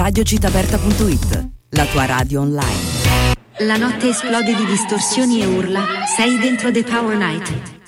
radiocitaaperta.it, la tua radio online. La notte esplode di distorsioni e urla. Sei dentro The Power Night.